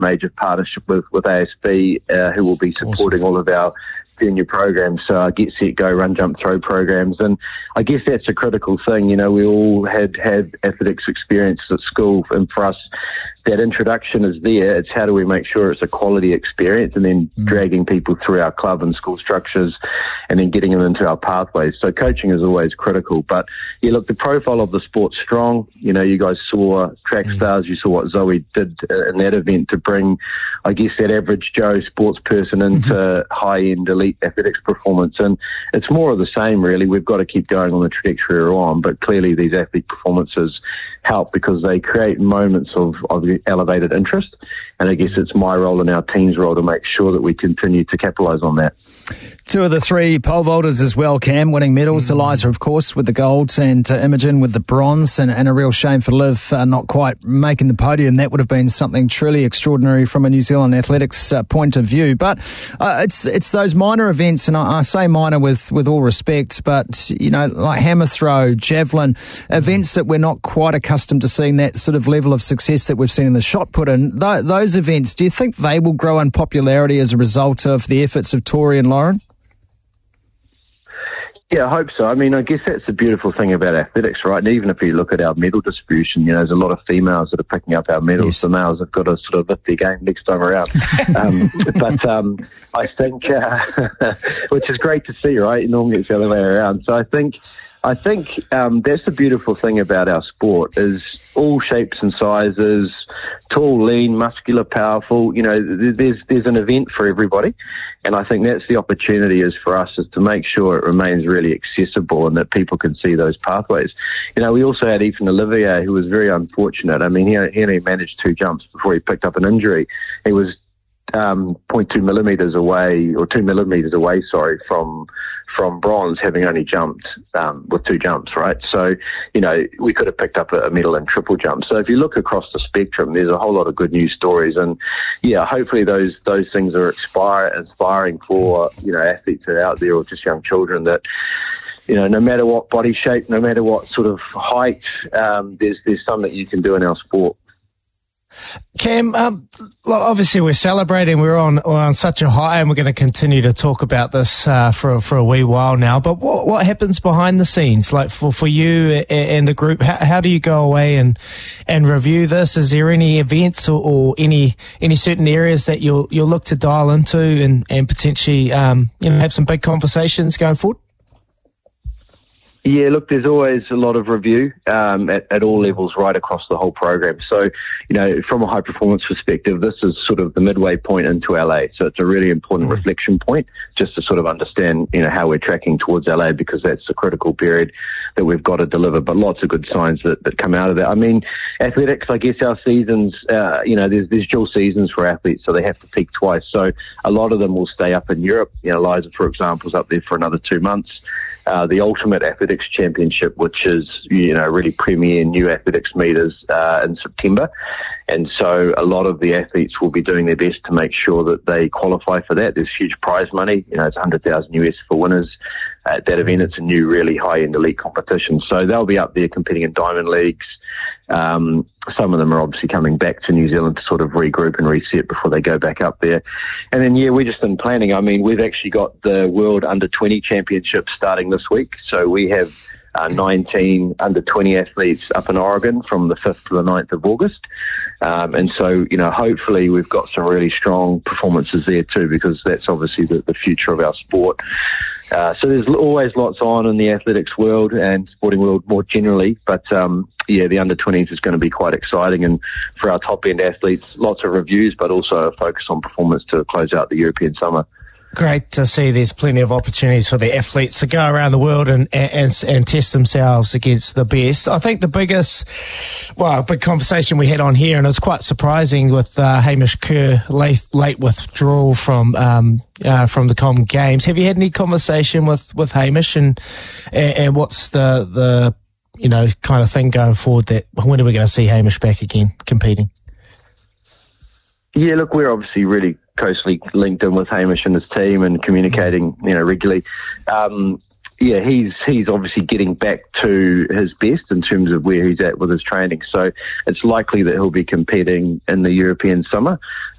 major partnership with ASB, who will be supporting all of our junior programs, so our Get Set Go, Run Jump Throw programs. And I guess that's a critical thing. You know, we all had athletics experience at school, and for us that introduction is there. It's how do we make sure it's a quality experience, and then dragging people through our club and school structures, and then getting them into our pathways. So coaching is always critical. But yeah, look, the profile of the sport's strong. You know, you guys saw Track Stars, you saw what Zoe did in that event to bring, I guess, that average Joe sports person into high-end elite athletics performance. And it's more of the same, really. We've got to keep going on the trajectory we're on, but clearly these athlete performances help because they create moments of elevated interest. And I guess it's my role and our team's role to make sure that we continue to capitalise on that. Two of the three pole vaulters as well, Cam, winning medals. Eliza, of course, with the gold, and Imogen with the bronze, and a real shame for Liv not quite making the podium. That would have been something truly extraordinary from a New Zealand athletics point of view. But it's those minor events, and I say minor with all respect, but, you know, like hammer throw, javelin, events that we're not quite accustomed to seeing that sort of level of success that we've seen in the shot put in. Those events, do you think they will grow in popularity as a result of the efforts of Tori and Lauren? Yeah, I hope so. I mean, I guess that's the beautiful thing about athletics, right? And even if you look at our medal distribution, you know, there's a lot of females that are picking up our medals. Yes. The males have got to sort of lift their game next time around. I think, which is great to see, right? Normally it's the other way around. So I think that's the beautiful thing about our sport is all shapes and sizes, tall, lean, muscular, powerful. You know, there's an event for everybody. And I think that's the opportunity is for us is to make sure it remains really accessible and that people can see those pathways. You know, we also had Ethan Olivier, who was very unfortunate. I mean, he only managed 2 jumps before he picked up an injury. He was 0.2 millimeters away, or 2 millimeters away, from bronze, having only jumped with 2 jumps, right? So, you know, we could have picked up a medal in triple jump. So if you look across the spectrum, there's a whole lot of good news stories. And yeah, hopefully those things are inspiring for, you know, athletes that are out there or just young children that, you know, no matter what body shape, no matter what sort of height, there's something that you can do in our sport. Cam, obviously we're celebrating. We're on such a high, and we're going to continue to talk about this for a wee while now. But what happens behind the scenes, like for you and the group? How do you go away and review this? Is there any events or any certain areas that you'll look to dial into and potentially have some big conversations going forward? Yeah, look, there's always a lot of review at all levels right across the whole program. So, you know, from a high performance perspective, this is sort of the midway point into LA. So it's a really important reflection point just to sort of understand, you know, how we're tracking towards LA, because that's the critical period that we've got to deliver. But lots of good signs that come out of that. I mean, athletics, I guess our seasons, you know, there's dual seasons for athletes, so they have to peak twice. So a lot of them will stay up in Europe. You know, Liza, for example, is up there for another 2 months. The Ultimate Athletics Championship, which is, you know, really premier new athletics meters in September. And so a lot of the athletes will be doing their best to make sure that they qualify for that. There's huge prize money. You know, it's 100,000 US for winners. At that event, it's a new, really high-end elite competition. So they'll be up there competing in diamond leagues. Some of them are obviously coming back to New Zealand to sort of regroup and reset before they go back up there. And then, yeah, we're just in planning. I mean, we've actually got the World Under-20 Championship starting this week. So we have 19 under-20 athletes up in Oregon from the 5th to the 9th of August. And so, you know, hopefully we've got some really strong performances there too, because that's obviously the future of our sport. So there's always lots on in the athletics world and sporting world more generally. But, yeah, the under-20s is going to be quite exciting. And for our top-end athletes, lots of reviews, but also a focus on performance to close out the European summer. Great to see there's plenty of opportunities for the athletes to go around the world and test themselves against the best. I think the big conversation we had on here, and it was quite surprising with Hamish Kerr late withdrawal from the Common Games. Have you had any conversation with Hamish and what's the you know, kind of thing going forward, that when are we going to see Hamish back again competing? Yeah, look, we're obviously really closely linked in with Hamish and his team and communicating, you know, regularly. Yeah, he's obviously getting back to his best in terms of where he's at with his training. So it's likely that he'll be competing in the European summer.